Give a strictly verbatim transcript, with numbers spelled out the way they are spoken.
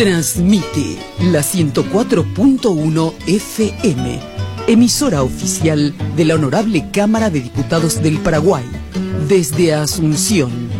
Transmite la ciento cuatro punto uno F M, emisora oficial de la Honorable Cámara de Diputados del Paraguay, desde Asunción,